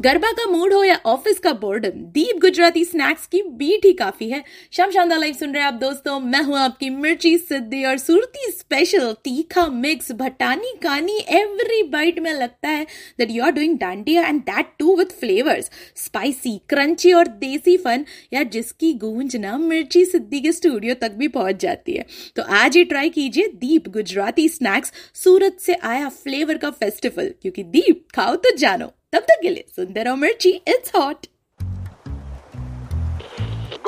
गरबा का मूड हो या ऑफिस का बोर्डम, दीप गुजराती स्नैक्स की बीट ही काफी है। शाम शानदार लाइव सुन रहे हैं आप दोस्तों। मैं हूं आपकी मिर्ची सिद्धि और सुरती स्पेशल तीखा मिक्स भटानी कानी। एवरी बाइट में लगता है that you are doing dandiya and that to with flavours, spicy, crunchy और देसी फन, या जिसकी गूंज ना मिर्ची सिद्धि के स्टूडियो तक भी पहुंच जाती है। तो आज ही ट्राई कीजिए दीप गुजराती स्नैक्स, सूरत से आया फ्लेवर का फेस्टिवल, क्योंकि दीप खाओ तो जानो। तब तक के लिए सुनते रहो मिर्ची, इट्स हॉट।